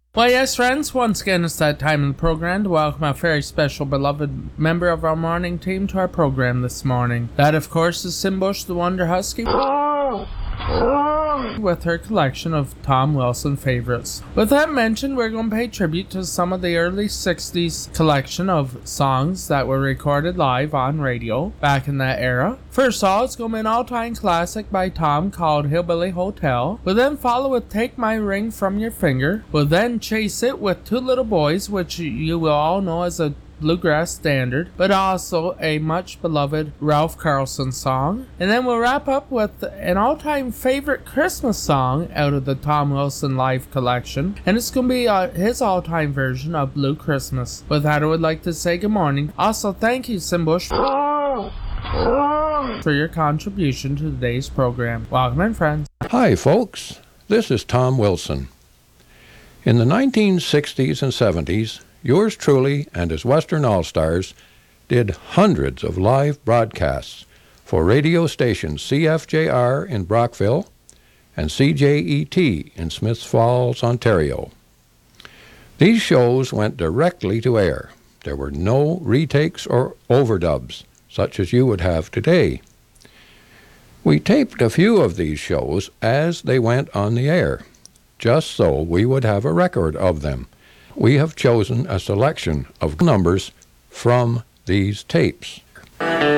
Well, yes, friends, once again it's that time in the program to welcome a very special beloved member of our morning team to our program this morning. That, of course, is Simbush the Wonder Husky with her collection of Tom Wilson favorites. With that mentioned, we're going to pay tribute to some of the early 60s collection of songs that were recorded live on radio back in that era. First of all, it's going to be an all-time classic by Tom called Hillbilly Hotel. We'll then follow with Take My Ring From Your Finger. We'll then chase it with Two Little Boys, which you will all know as a bluegrass standard, but also a much beloved Ralph Carlson song. And then we'll wrap up with an all-time favorite Christmas song out of the Tom Wilson live collection, and it's going to be his all-time version of Blue Christmas. With that, I would like to say good morning. Also, thank you, Simbush, for your contribution to today's program. Welcome in, friends. Hi, folks. This is Tom Wilson. In the 1960s and 70s, yours truly and his Western All-Stars did hundreds of live broadcasts for radio stations CFJR in Brockville and CJET in Smiths Falls, Ontario. These shows went directly to air. There were no retakes or overdubs, such as you would have today. We taped a few of these shows as they went on the air, just so we would have a record of them. We have chosen a selection of numbers from these tapes.